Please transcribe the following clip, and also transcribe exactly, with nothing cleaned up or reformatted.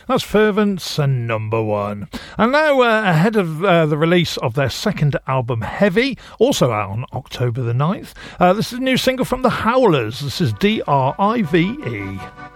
That's Fervent's uh, number one. And now, uh, ahead of uh, the release of their second album, Heavy, also out on October the ninth, uh, this is a new single from The Howlers. This is D R I V E.